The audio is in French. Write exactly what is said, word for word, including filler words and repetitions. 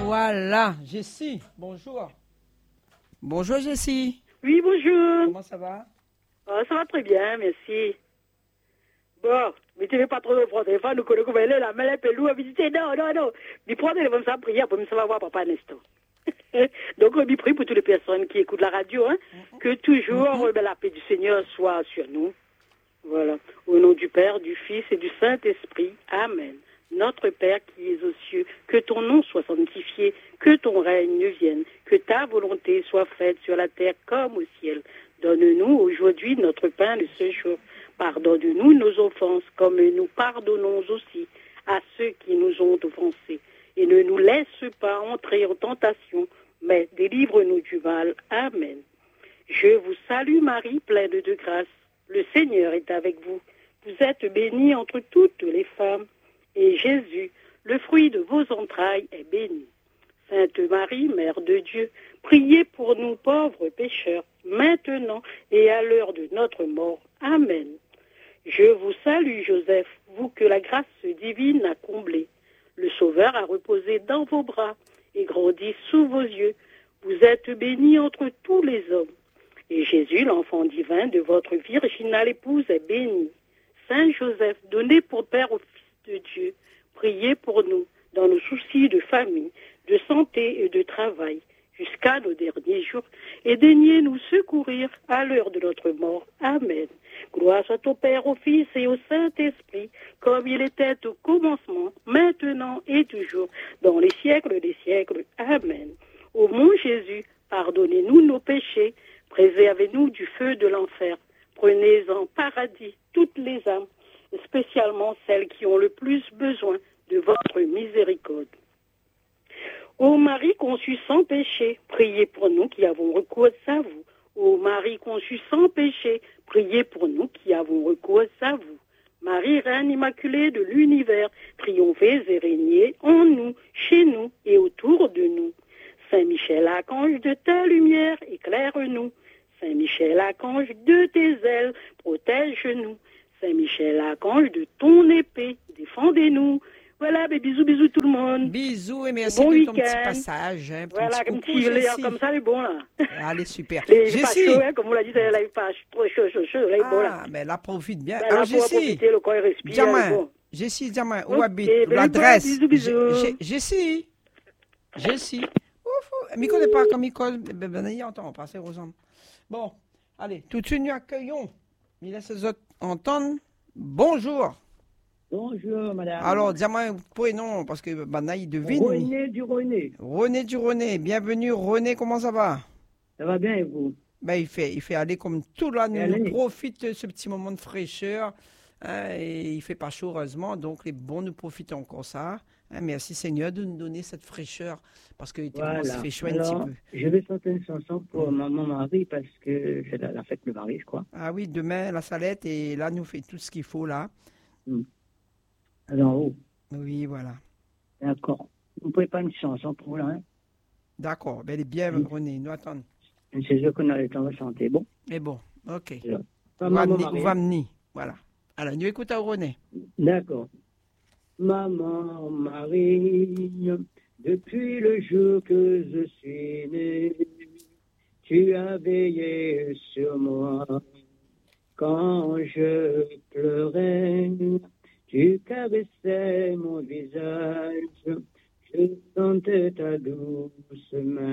Voilà, Jessie, bonjour. Bonjour Jessie. Oui, bonjour. Comment ça va? Oh, ça va très bien, merci. Bon, mais tu ne veux pas trop me prendre le téléphone, nous connaissons comment elle est, la main, elle peut louer, visiter. Non, non, non. Mais prends le téléphone, ça prière, pour me savoir voir papa un instant. Donc, on prie pour toutes les personnes qui écoutent la radio, hein, mm-hmm. que toujours mm-hmm. ben, la paix du Seigneur soit sur nous. Voilà. Au nom du Père, du Fils et du Saint-Esprit. Amen. Notre Père qui es aux cieux, que ton nom soit sanctifié, que ton règne vienne, que ta volonté soit faite sur la terre comme au ciel. Donne-nous aujourd'hui notre pain de ce jour. Pardonne-nous nos offenses, comme nous pardonnons aussi à ceux qui nous ont offensés. Et ne nous laisse pas entrer en tentation, mais délivre-nous du mal. Amen. Je vous salue Marie, pleine de grâce. Le Seigneur est avec vous. Vous êtes bénie entre toutes les femmes. Et Jésus, le fruit de vos entrailles, est béni. Sainte Marie, Mère de Dieu, priez pour nous pauvres pécheurs, maintenant et à l'heure de notre mort. Amen. Je vous salue, Joseph, vous que la grâce divine a comblé. Le Sauveur a reposé dans vos bras et grandi sous vos yeux. Vous êtes béni entre tous les hommes. Et Jésus, l'enfant divin de votre virginale épouse, est béni. Saint Joseph, donné pour père au Fils de Dieu, priez pour nous dans nos soucis de famille, de santé et de travail, jusqu'à nos derniers jours, et daignez nous secourir à l'heure de notre mort. Amen. Gloire soit au Père, au Fils et au Saint-Esprit, comme il était au commencement, maintenant et toujours, dans les siècles des siècles. Amen. Ô mon Jésus, pardonnez-nous nos péchés, préservez-nous du feu de l'enfer, prenez en paradis toutes les âmes, spécialement celles qui ont le plus besoin de votre miséricorde. Ô Marie conçue sans péché, priez pour nous qui avons recours à vous. Ô Marie conçue sans péché, priez pour nous qui avons recours à vous. Marie, Reine Immaculée de l'univers, triomphez et régnez en nous, chez nous et autour de nous. Saint Michel, archange de ta lumière, éclaire-nous. Saint Michel, archange de tes ailes, protège-nous. Saint Michel, archange de ton épée, défendez-nous. Voilà, ben, bisous, bisous tout le monde. Bisous et merci bon de week-end. ton petit passage. Hein, voilà, petit comme coucou, petit Jessie. comme ça, c'est bon là. Allez, super. Les Jessie. pas chaud, hein, comme on l'a dit, ça n'est pas trop chaud, chaud, chaud, là, ah, bon là. mais là, profite bien. Ben, Alors, là, pour Jessie. profiter, le corps il respire. Diamant. Bon. Jessie, Diamant, où okay, habite ben, l'adresse? Bisous, bisous. J- Jessie. Jessie. Ouf, Miko n'est pas comme Miko. Ben, ben, il entend, on passe aux hommes. Bon, allez, tout de suite, nous accueillons. Il laisse les autres entendre. Bonjour. Bonjour, madame. Alors, dis-moi, prénom, parce que maintenant, il devine. René du René. René du René. Bienvenue, René, comment ça va? Ça va bien, et vous? Ben, il fait, il fait aller comme tout là, nous, allez. nous profite de ce petit moment de fraîcheur. Hein, et il fait pas chaud, heureusement. Donc, les bons, nous profitons encore ça. Hein, merci, Seigneur, de nous donner cette fraîcheur. Parce que Voilà. il fait chaud un Alors, petit peu. je vais chanter une chanson pour maman Marie parce que c'est la, la fête de Marie, je crois. Ah oui, demain, la salette. Et là, nous fait tout ce qu'il faut, là. Hmm. Alors, haut. Oui, voilà. D'accord. Vous ne pouvez pas une chanson pour là, hein? D'accord. Ben, elle est bien, Oui. René. Nous attendons. C'est sûr qu'on a le temps de chanter. Bon. Mais bon, ok. Alors, On va maman venir, Marie. on va venir. Voilà. Alors, nous écoutons René. D'accord. Maman Marie, depuis le jour que je suis né, tu as veillé sur moi. Quand je pleurais, tu caressais mon visage, je sentais ta douce main